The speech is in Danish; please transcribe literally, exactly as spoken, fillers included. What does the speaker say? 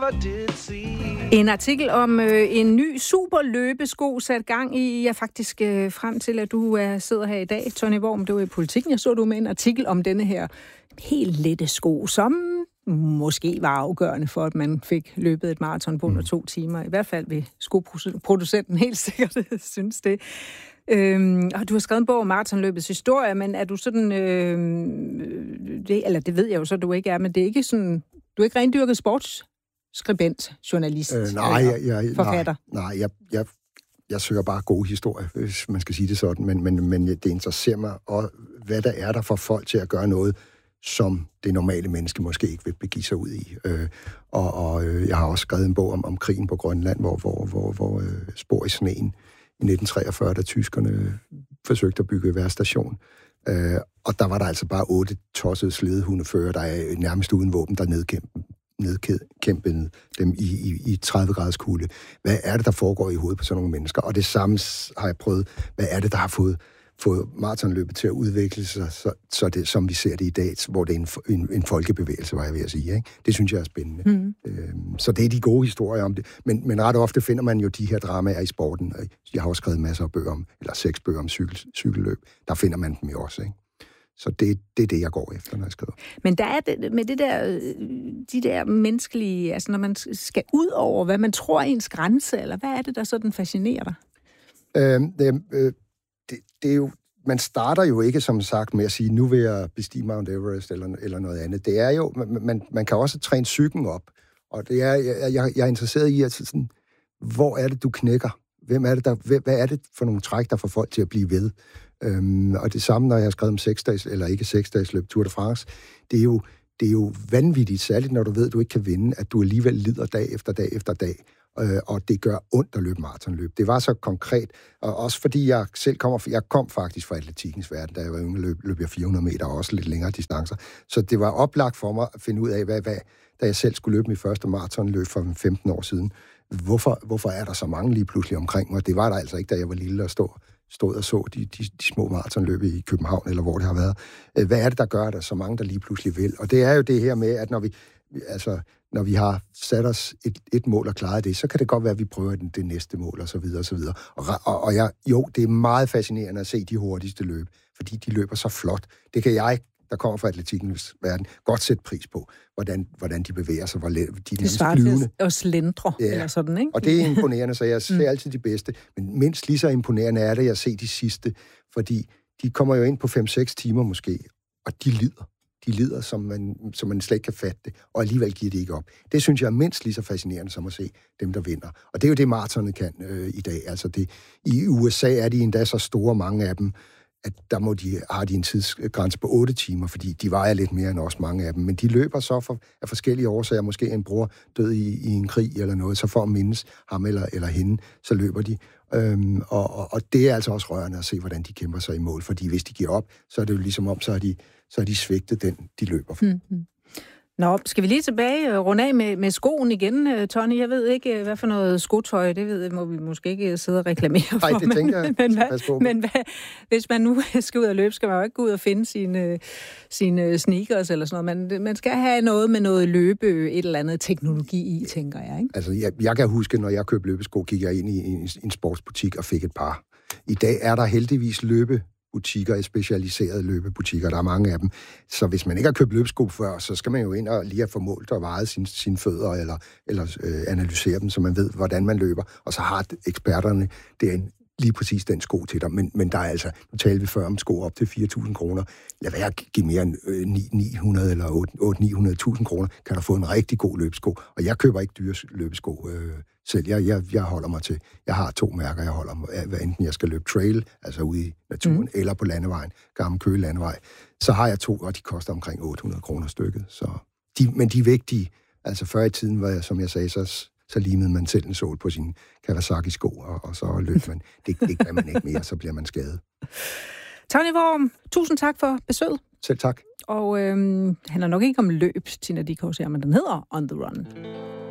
never did see. En artikel om øh, en ny superløbesko sat gang i. Jeg er faktisk øh, frem til, at du er, sidder her i dag, Tonni Worm. Du er i Politikken. Jeg så du med en artikel om denne her helt lette sko, som måske var afgørende for, at man fik løbet et maraton på under to timer. I hvert fald vil skoproducenten helt sikkert synes det. Øhm, og du har skrevet en bog om maratonløbets historie, men er du sådan, øh, det, eller det ved jeg jo så, du ikke er, men det er ikke sådan, du er ikke rendyrket sportsskribent, journalist, øh, nej, jeg, jeg, forfatter? Nej, nej jeg, jeg, jeg søger bare gode historier, hvis man skal sige det sådan, men, men, men det interesserer mig, og hvad der er der for folk til at gøre noget, som det normale menneske måske ikke vil begive sig ud i. Øh, og og øh, jeg har også skrevet en bog om, om krigen på Grønland, hvor, hvor, hvor, hvor øh, spor i sneen i nitten treogfyrre, da tyskerne forsøgte at bygge vejrstation. Øh, og der var der altså bare otte tossede slædehundefører, der er nærmest uden våben, der nedkæmpede, nedkæmpede dem i, i, i tredive graders kulde. Hvad er det, der foregår i hovedet på sådan nogle mennesker? Og det samme har jeg prøvet. Hvad er det, der har fået fået maratonløbet til at udvikle sig, så, så det, som vi ser det i dag, hvor det er en, en, en folkebevægelse, var jeg ved at sige. Ikke? Det synes jeg er spændende. Mm. Øhm, så det er de gode historier om det. Men, men ret ofte finder man jo de her dramaer i sporten. Jeg har også skrevet masser af bøger om, eller seks bøger om cykel, cykelløb. Der finder man dem jo også, ikke? Så det, det er det, jeg går efter, når jeg skriver. Men der er det, med det der, de der menneskelige, altså når man skal ud over, hvad man tror er ens grænse, eller hvad er det, der sådan fascinerer dig? Øhm, det, øh, Det, det er jo, man starter jo ikke, som sagt, med at sige, nu vil jeg bestige Mount Everest eller, eller noget andet. Det er jo, man, man kan også træne psyken op, og det er, jeg, jeg er interesseret i, at sådan, hvor er det, du knækker? Hvem er det, der, hvad er det for nogle træk, der får folk til at blive ved? Øhm, og det samme, når jeg har skrevet om seksdags, eller ikke seksdags løb, Tour de France, det er jo, det er jo vanvittigt, særligt når du ved, at du ikke kan vinde, at du alligevel lider dag efter dag efter dag. Og det gør ondt at løbe maratonløb. Det var så konkret, og også fordi jeg selv kommer, jeg kom faktisk fra atletikkens verden, da jeg var yngre, løb, løb jeg fire hundrede meter og også lidt længere distancer. Så det var oplagt for mig at finde ud af, hvad, hvad, da jeg selv skulle løbe mit første maratonløb for femten år siden. Hvorfor, hvorfor er der så mange lige pludselig omkring mig? Det var der altså ikke, da jeg var lille og stod, stod og så de, de, de små maratonløb i København, eller hvor det har været. Hvad er det, der gør, at der er så mange, der lige pludselig vil? Og det er jo det her med, at når vi, altså, når vi har sat os et, et mål og klaret det, så kan det godt være, at vi prøver det, det næste mål, og så videre, og så videre. Og, og, og jeg, jo, det er meget fascinerende at se de hurtigste løb, fordi de løber så flot. Det kan jeg, der kommer fra atletikkens verden, godt sætte pris på, hvordan, hvordan de bevæger sig, hvor de er nærmest flyvende. Og slendre, ja. Eller sådan, ikke? Og det er imponerende, så jeg ser mm. altid de bedste. Men mindst lige så imponerende er det, at se de sidste, fordi de kommer jo ind på fem seks timer måske, og de lider. De lider, som man, som man slet ikke kan fatte det, og alligevel giver det ikke op. Det synes jeg er mindst lige så fascinerende som at se dem, der vinder. Og det er jo det, maratonet kan øh, i dag. Altså det, i U S A er de endda så store, mange af dem, at der må de, har de en tidsgrænse på otte timer, fordi de vejer lidt mere end os, mange af dem. Men de løber så for, af forskellige årsager. Måske en bror død i, i en krig eller noget, så for at mindes ham eller, eller hende, så løber de. Øhm, og, og, og det er altså også rørende at se, hvordan de kæmper sig i mål. Fordi hvis de giver op, så er det jo ligesom om, så har de, så har de svigtet den, de løber for. Mm-hmm. Nå, skal vi lige tilbage og runde af med, med skoen igen, Tonni? Jeg ved ikke, hvad for noget skotøj, det ved, må vi måske ikke sidde og reklamere for. Nej, det tænker jeg. Men, men, hvad, men hvad, hvis man nu skal ud og løbe, skal man jo ikke gå ud og finde sine, sine sneakers eller sådan noget. Man, man skal have noget med noget løbe, et eller andet teknologi i, tænker jeg, ikke? Altså, jeg, jeg kan huske, når jeg købte løbesko, gik jeg ind i en, en sportsbutik og fik et par. I dag er der heldigvis løbe butikker, specialiserede løbebutikker, der er mange af dem. Så hvis man ikke har købt løbesko før, så skal man jo ind og lige have formålt og vejet sine, sine fødder, eller, eller øh, analysere dem, så man ved, hvordan man løber. Og så har eksperterne det en, lige præcis den sko til dig. Men, men der er altså, nu talte vi før om sko op til fire tusind kroner. Lad være at give mere end øh, ni hundrede eller otte til ni hundrede tusind kroner, kan du få en rigtig god løbesko. Og jeg køber ikke dyre løbesko øh, selv. Jeg, jeg, jeg holder mig til, jeg har to mærker, jeg holder mig af, hvad enten jeg skal løbe trail, altså ude i naturen, mm. eller på landevejen, Gammel Køge landevej. Så har jeg to, og de koster omkring otte hundrede kroner stykket. Så de, men de er vigtige. Altså før i tiden var jeg, som jeg sagde, så så limede man selv en sål på sin Kawasaki-sko, og, og så løb man. Det, det kan man ikke mere, så bliver man skadet. Tonni Worm, tusind tak for besøget. Selv tak. Og øhm, handler nok ikke om løb, Tina Dickow siger, men den hedder On the Run.